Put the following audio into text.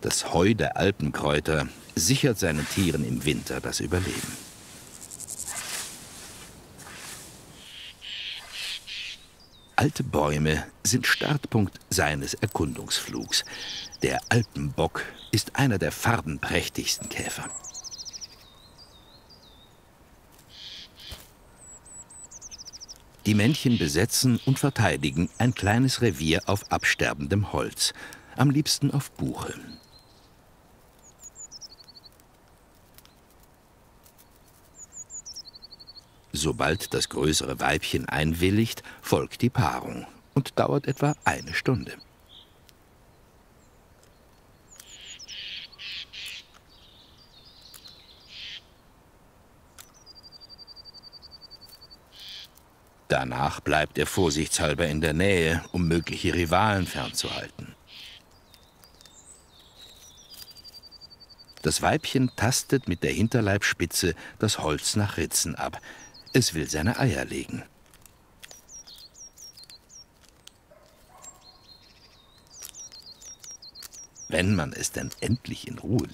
Das Heu der Alpenkräuter sichert seinen Tieren im Winter das Überleben. Alte Bäume sind Startpunkt seines Erkundungsflugs. Der Alpenbock ist einer der farbenprächtigsten Käfer. Die Männchen besetzen und verteidigen ein kleines Revier auf absterbendem Holz, am liebsten auf Buche. Sobald das größere Weibchen einwilligt, folgt die Paarung und dauert etwa eine Stunde. Danach bleibt er vorsichtshalber in der Nähe, um mögliche Rivalen fernzuhalten. Das Weibchen tastet mit der Hinterleibspitze das Holz nach Ritzen ab. Es will seine Eier legen. Wenn man es dann endlich in Ruhe